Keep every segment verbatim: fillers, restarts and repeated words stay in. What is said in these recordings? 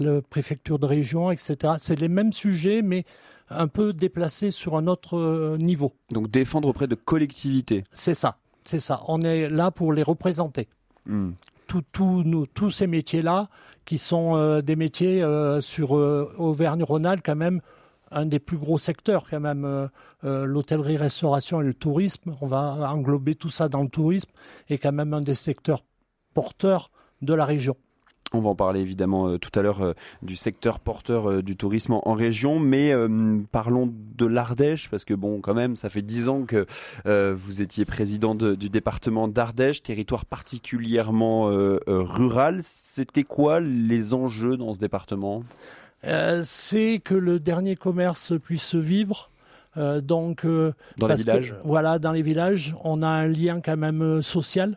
la préfecture de région, et cetera. C'est les mêmes sujets, mais un peu déplacés sur un autre niveau. Donc défendre auprès de collectivités. C'est ça, c'est ça. On est là pour les représenter. Mmh. Tout, tout, nous, tous ces métiers-là, qui sont euh, des métiers euh, sur euh, Auvergne-Rhône-Alpes, quand même, un des plus gros secteurs, quand même, euh, euh, l'hôtellerie-restauration et le tourisme. On va englober tout ça dans le tourisme, et quand même un des secteurs porteurs de la région. On va en parler évidemment euh, tout à l'heure euh, du secteur porteur euh, du tourisme en, en région, mais euh, parlons de l'Ardèche, parce que bon, quand même, ça fait dix ans que euh, vous étiez président de, du département d'Ardèche, territoire particulièrement euh, euh, rural. C'était quoi les enjeux dans ce département ? euh, C'est que le dernier commerce puisse vivre. Euh, donc, euh, dans les villages. Que, voilà, dans les villages, on a un lien quand même euh, social.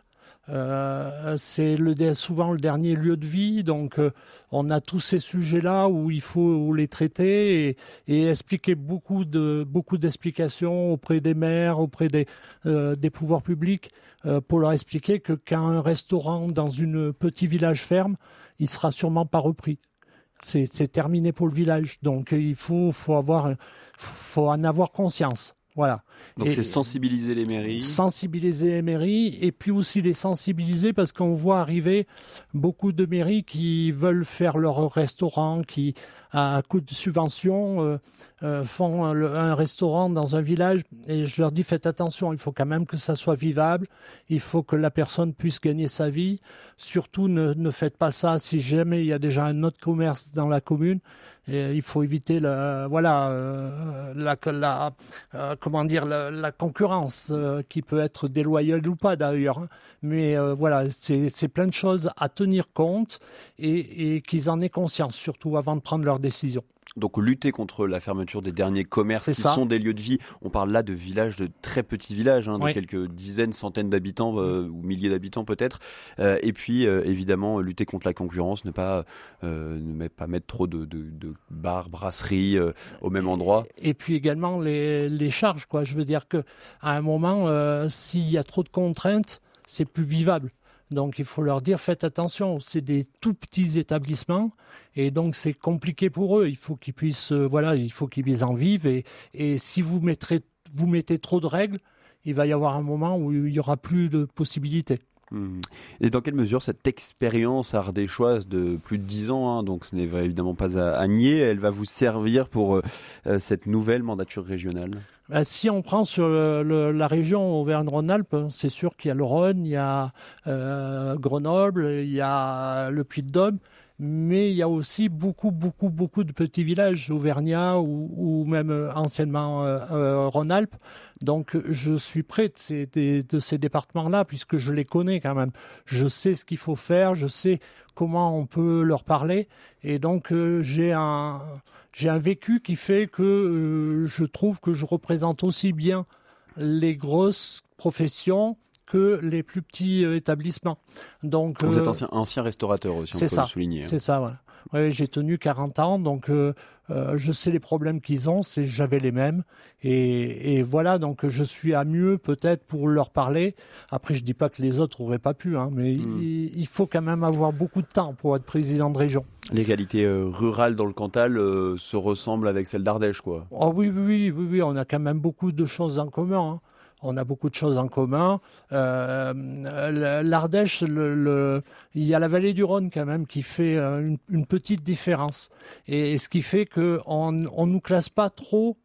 Euh, c'est le, souvent le dernier lieu de vie, donc euh, on a tous ces sujets-là où il faut les traiter et, et expliquer beaucoup de beaucoup d'explications auprès des maires, auprès des euh, des pouvoirs publics euh, pour leur expliquer que quand un restaurant dans une petit village ferme, il sera sûrement pas repris. C'est, c'est terminé pour le village, donc il faut faut avoir faut en avoir conscience. Voilà. Donc et c'est sensibiliser les mairies. Sensibiliser les mairies et puis aussi les sensibiliser parce qu'on voit arriver beaucoup de mairies qui veulent faire leur restaurant, qui à coup de subvention euh, euh, font un, un restaurant dans un village et je leur dis faites attention, il faut quand même que ça soit vivable, il faut que la personne puisse gagner sa vie. Surtout ne, ne faites pas ça si jamais il y a déjà un autre commerce dans la commune. Et il faut éviter la, voilà, euh, la, la, euh, comment dire, la, la concurrence euh, qui peut être déloyale ou pas d'ailleurs. Hein. Mais euh, voilà, c'est, c'est plein de choses à tenir compte et, et qu'ils en aient conscience, surtout avant de prendre leurs décisions. Donc lutter contre la fermeture des derniers commerces c'est qui ça. sont des lieux de vie. On parle là de villages, de très petits villages, hein, de oui. quelques dizaines, centaines d'habitants euh, ou milliers d'habitants peut-être. Euh, et puis euh, évidemment lutter contre la concurrence, ne pas euh, ne pas mettre trop de, de, de bars, brasseries euh, au même endroit. Et, et puis également les, les charges, quoi. Je veux dire que à un moment, euh, s'il y a trop de contraintes, c'est plus vivable. Donc il faut leur dire faites attention, c'est des tout petits établissements et donc c'est compliqué pour eux. Il faut qu'ils puissent, euh, voilà, il faut qu'ils en vivent et, et si vous mettrez, vous mettez trop de règles, il va y avoir un moment où il y aura plus de possibilités. Mmh. Et dans quelle mesure cette expérience ardéchoise de plus de dix ans, hein, donc ce n'est évidemment pas à, à nier, elle va vous servir pour euh, cette nouvelle mandature régionale ? Ben, si on prend sur le, le, la région Auvergne-Rhône-Alpes, c'est sûr qu'il y a le Rhône, il y a euh, Grenoble, il y a le Puy-de-Dôme, mais il y a aussi beaucoup, beaucoup, beaucoup de petits villages auvergnats ou, ou même euh, anciennement euh, euh, Rhône-Alpes. Donc je suis près de ces, de, de ces départements-là puisque je les connais quand même. Je sais ce qu'il faut faire, je sais comment on peut leur parler et donc euh, j'ai un... J'ai un vécu qui fait que euh, je trouve que je représente aussi bien les grosses professions que les plus petits euh, établissements. Donc, Vous euh, êtes ancien, ancien restaurateur aussi, on peut ça, le souligner. C'est ça, voilà. Ouais, j'ai tenu quarante ans, donc euh, euh, je sais les problèmes qu'ils ont, c'est, j'avais les mêmes. Et, et voilà, donc je suis à mieux peut-être pour leur parler. Après, je dis pas que les autres auraient pas pu, hein, mais mmh. il, il faut quand même avoir beaucoup de temps pour être président de région. Les réalités euh, rurales dans le Cantal euh, se ressemblent avec celles d'Ardèche, quoi. Oh oui, oui, oui, oui, oui, on a quand même beaucoup de choses en commun, hein. On a beaucoup de choses en commun. Euh, L'Ardèche, le, le, il y a la vallée du Rhône quand même qui fait une, une petite différence. Et, et ce qui fait qu'on ne nous classe pas trop,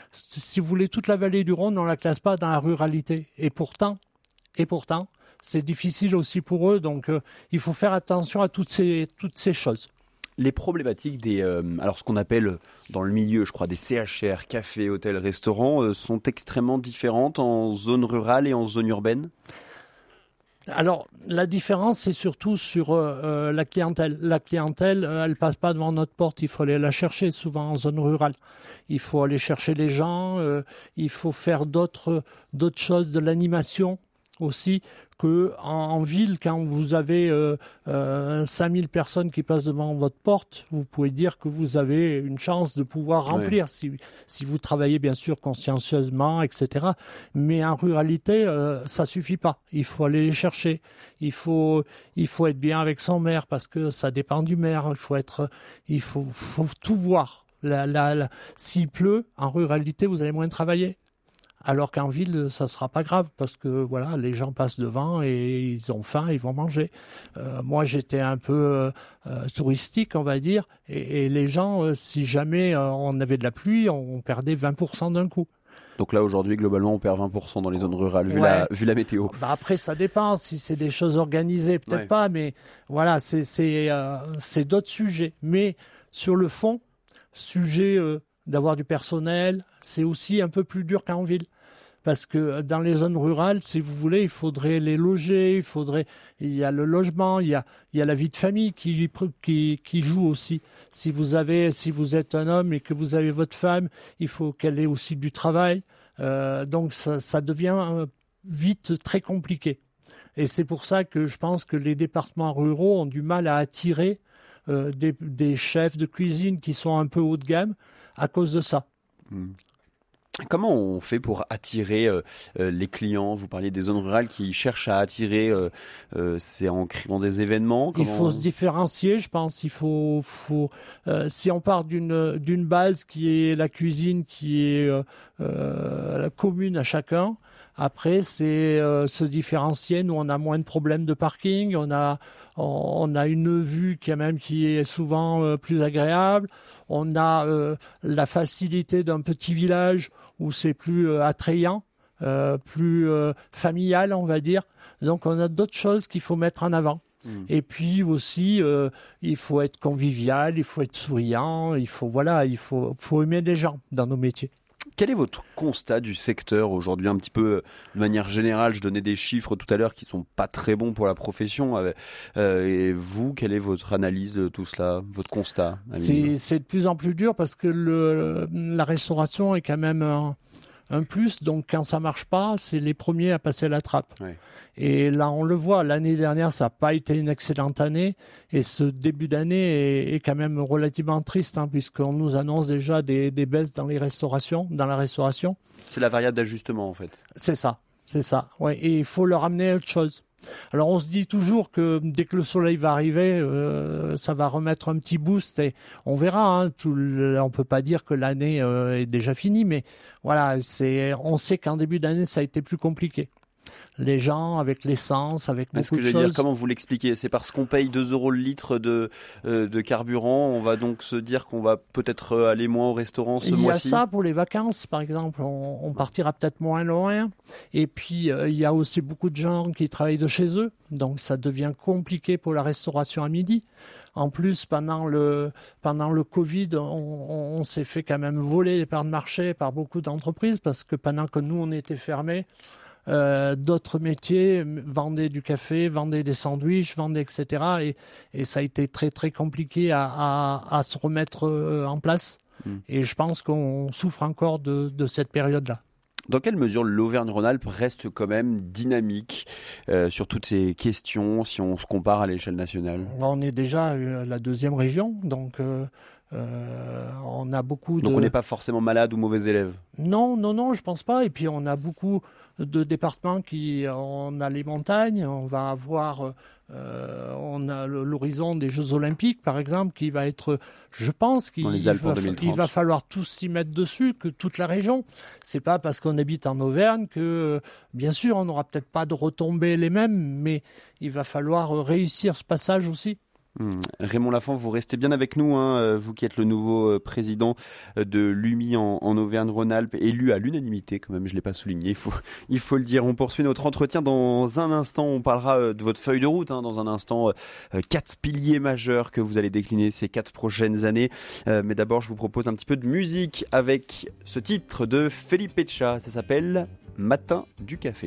si vous voulez, toute la vallée du Rhône, on ne la classe pas dans la ruralité. Et pourtant, et pourtant, c'est difficile aussi pour eux. Donc, euh, il faut faire attention à toutes ces, toutes ces choses. Les problématiques des, euh, alors ce qu'on appelle dans le milieu, je crois, des C H R, cafés, hôtels, restaurants, euh, sont extrêmement différentes en zone rurale et en zone urbaine. Alors, la différence, c'est surtout sur euh, la clientèle. La clientèle, euh, elle passe pas devant notre porte. Il faut aller la chercher, souvent en zone rurale. Il faut aller chercher les gens. Euh, il faut faire d'autres, d'autres choses, de l'animation aussi que en, en ville, quand vous avez euh, euh, cinq mille personnes qui passent devant votre porte, vous pouvez dire que vous avez une chance de pouvoir remplir, ouais. si, si vous travaillez bien sûr consciencieusement, et cetera. Mais en ruralité, euh, ça suffit pas. Il faut aller les chercher. Il faut, il faut être bien avec son maire parce que ça dépend du maire. Il faut être, il faut, faut tout voir. La, la, la, s'il pleut, en ruralité, vous allez moins travailler. Alors qu'en ville, ça sera pas grave parce que voilà, les gens passent devant et ils ont faim, ils vont manger. Euh, moi, j'étais un peu euh, touristique, on va dire, et, et les gens, euh, si jamais euh, on avait de la pluie, on, on perdait vingt pour cent d'un coup. Donc là, aujourd'hui, globalement, on perd vingt pour cent dans les zones rurales, vu, ouais. la, vu la météo. Bah après, ça dépend. Si c'est des choses organisées, peut-être ouais. pas, mais voilà, c'est, c'est, euh, c'est d'autres sujets. Mais sur le fond, sujet euh, d'avoir du personnel, c'est aussi un peu plus dur qu'en ville. Parce que dans les zones rurales, si vous voulez, il faudrait les loger, il faudrait, il y a le logement, il y a, il y a la vie de famille qui, qui, qui joue aussi. Si vous avez, si vous êtes un homme et que vous avez votre femme, il faut qu'elle ait aussi du travail. Euh, donc ça, ça devient vite très compliqué. Et c'est pour ça que je pense que les départements ruraux ont du mal à attirer euh, des, des chefs de cuisine qui sont un peu haut de gamme à cause de ça. Mmh. Comment on fait pour attirer euh, euh, les clients ? Vous parliez des zones rurales qui cherchent à attirer, euh, euh, c'est en créant des événements. Comment... Il faut se différencier, je pense. Il faut, faut euh, si on part d'une d'une base qui est la cuisine, qui est euh, euh, commune à chacun. Après, c'est euh, se différencier. Nous, on a moins de problèmes de parking. On a, on, on a une vue quand même qui est souvent euh, plus agréable. On a euh, la facilité d'un petit village où c'est plus euh, attrayant, euh, plus euh, familial, on va dire. Donc, on a d'autres choses qu'il faut mettre en avant. Mmh. Et puis aussi, euh, il faut être convivial, il faut être souriant, il faut voilà, il faut, faut aimer les gens dans nos métiers. Quel est votre constat du secteur aujourd'hui, un petit peu de manière générale? Je donnais des chiffres tout à l'heure qui sont pas très bons pour la profession. Euh, et vous, quelle est votre analyse de tout cela, votre constat? C'est, c'est de plus en plus dur parce que le, la restauration est quand même un, un plus. Donc quand ça marche pas, c'est les premiers à passer la trappe. Ouais. Et là, on le voit, l'année dernière, ça n'a pas été une excellente année. Et ce début d'année est, est quand même relativement triste, hein, puisqu'on nous annonce déjà des, des baisses dans les restaurations, dans la restauration. C'est la variable d'ajustement, en fait. C'est ça, c'est ça. Ouais. Et il faut leur amener autre chose. Alors, on se dit toujours que dès que le soleil va arriver, euh, ça va remettre un petit boost. Et on verra. Hein, tout le, on peut pas dire que l'année euh, est déjà finie, mais voilà, c'est. On sait qu'en début d'année, ça a été plus compliqué. Les gens avec l'essence, avec beaucoup Est-ce que de je choses. Dire, comment vous l'expliquez ? C'est parce qu'on paye deux euros le litre de, euh, de carburant, on va donc se dire qu'on va peut-être aller moins au restaurant ce mois-ci ? Il y a ça pour les vacances, par exemple. On, on partira peut-être moins loin. Et puis, euh, il y a aussi beaucoup de gens qui travaillent de chez eux. Donc, ça devient compliqué pour la restauration à midi. En plus, pendant le, pendant le Covid, on, on, on s'est fait quand même voler les parts de marché par beaucoup d'entreprises parce que pendant que nous, on était fermés, Euh, d'autres métiers vendaient du café, vendaient des sandwichs, vendaient et cetera. Et, et ça a été très très compliqué à, à, à se remettre euh, en place. Mmh. Et je pense qu'on souffre encore de, de cette période-là. Dans quelle mesure l'Auvergne-Rhône-Alpes reste quand même dynamique euh, sur toutes ces questions si on se compare à l'échelle nationale ? On est déjà euh, la deuxième région, donc euh, euh, on a beaucoup de... Donc on n'est pas forcément malade ou mauvais élève ? Non, non, non, je pense pas. Et puis on a beaucoup de départements qui, on a les montagnes, on va avoir, euh, on a l'horizon des Jeux Olympiques par exemple qui va être, je pense qu'il va, il va falloir tous s'y mettre dessus, que toute la région. C'est pas parce qu'on habite en Auvergne que, bien sûr, on n'aura peut-être pas de retombées les mêmes, mais il va falloir réussir ce passage aussi. Mmh. Raymond Lafont, vous restez bien avec nous, hein, vous qui êtes le nouveau président de l'U M I en, en Auvergne-Rhône-Alpes, élu à l'unanimité quand même, je ne l'ai pas souligné, il faut, il faut le dire. On poursuit notre entretien dans un instant, on parlera de votre feuille de route, hein, dans un instant, euh, quatre piliers majeurs que vous allez décliner ces quatre prochaines années. Euh, mais d'abord, je vous propose un petit peu de musique avec ce titre de Felipe Etcha, ça s'appelle « Matin du café ».